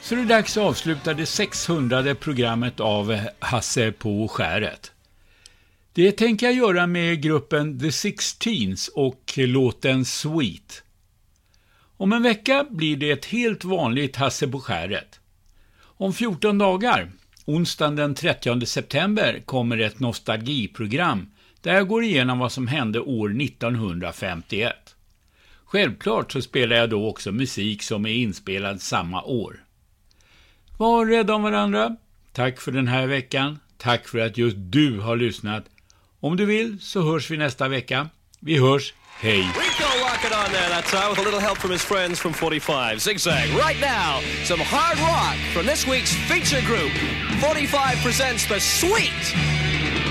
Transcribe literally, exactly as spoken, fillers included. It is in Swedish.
Så det är dags att avsluta det sexhundrade programmet av Hasse på skäret. Det tänker jag göra med gruppen The Sixteens och låten Sweet. Om en vecka blir det ett helt vanligt Hasse på skäret. Om fjorton dagar, onsdagen den trettionde september, kommer ett nostalgiprogram där jag går igenom vad som hände år nittonhundrafemtioett. Självklart så spelar jag då också musik som är inspelad samma år. Var rädda om varandra. Tack för den här veckan. Tack för att just du har lyssnat. Om du vill så hörs vi nästa vecka. Vi hörs. Hej. Rico rocking on there that time with a little help from his friends from forty-five. Zigzag. Right now, some hard rock from this week's feature group. forty-five presents The Sweet.